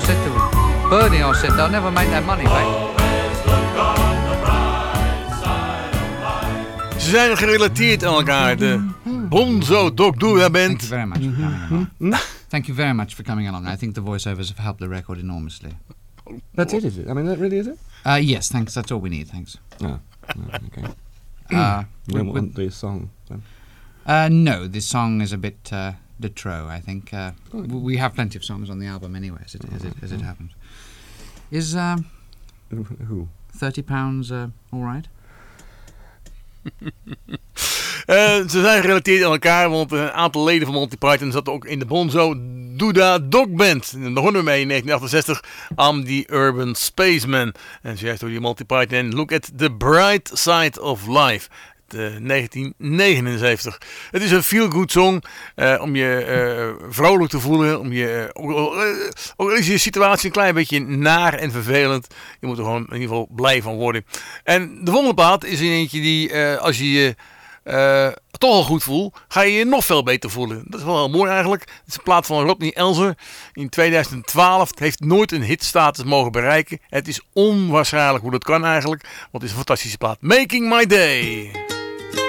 said to Bernie, I said, they'll never make that money back. Ze zijn gerelateerd aan elkaar, de Bonzo Dog Doodah Band. Thank you very much for coming along. Thank you very much for coming along. I think the voiceovers have helped the record enormously. That's it, is it? I mean, that really is it? Yes, thanks. That's all we need, thanks. Oh, okay. You don't want the song, then? No, this song is a bit de trop, I think. We have plenty of songs on the album anyway, as it happens. Is Who? £30 all right? Ze zijn gerelateerd aan elkaar, want een aantal leden van Monty Python zaten ook in de Bonzo Doodah Dog Band. En daar begonnen we mee in 1968 aan die Urban Spaceman. En zojuist door die Monty Python Look at the Bright Side of Life. 1979. Het is een feel-good song om je vrolijk te voelen. Om je, ook al is je situatie een klein beetje naar en vervelend. Je moet er gewoon in ieder geval blij van worden. En de volgende plaat is een eentje die als je je toch al goed voelt, ga je je nog veel beter voelen. Dat is wel heel mooi eigenlijk. Het is een plaat van Rodney Elzer in 2012. Het heeft nooit een hitstatus mogen bereiken. Het is onwaarschijnlijk hoe dat kan eigenlijk. Want het is een fantastische plaat. Making My Day.